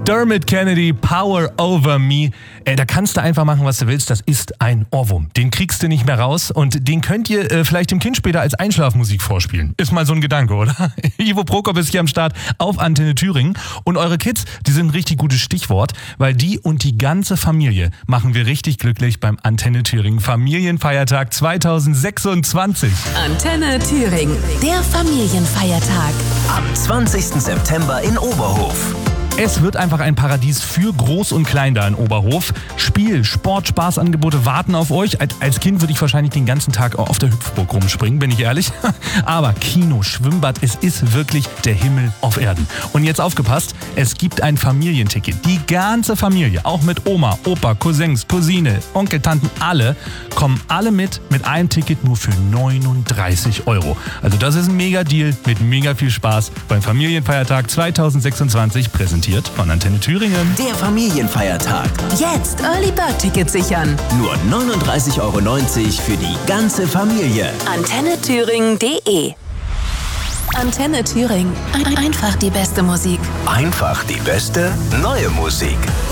Dermot Kennedy, Power Over Me. Da kannst du einfach machen, was du willst. Das ist ein Ohrwurm. Den kriegst du nicht mehr raus und den könnt ihr vielleicht dem Kind später als Einschlafmusik vorspielen. Ist mal so ein Gedanke, oder? Ivo Prokop ist hier am Start auf Antenne Thüringen. Und eure Kids, die sind ein richtig gutes Stichwort, weil die und die ganze Familie machen wir richtig glücklich beim Antenne Thüringen Familienfeiertag 2026. Antenne Thüringen, der Familienfeiertag. Am 20. September in Oberhof. Es wird einfach ein Paradies für Groß und Klein da in Oberhof. Spiel, Sport, Spaßangebote warten auf euch. Als Kind würde ich wahrscheinlich den ganzen Tag auf der Hüpfburg rumspringen, bin ich ehrlich. Aber Kino, Schwimmbad, es ist wirklich der Himmel auf Erden. Und jetzt aufgepasst, es gibt ein Familienticket. Die ganze Familie, auch mit Oma, Opa, Cousins, Cousine, Onkel, Tanten, alle, kommen alle mit einem Ticket nur für 39 €. Also das ist ein Mega-Deal mit mega viel Spaß beim Familienfeiertag 2026, präsentiert von Antenne Thüringen. Der Familienfeiertag. Jetzt Early Bird Tickets sichern. Nur 39,90 € für die ganze Familie. AntenneThüringen.de. Antenne Thüringen. Einfach die beste Musik. Einfach die beste neue Musik.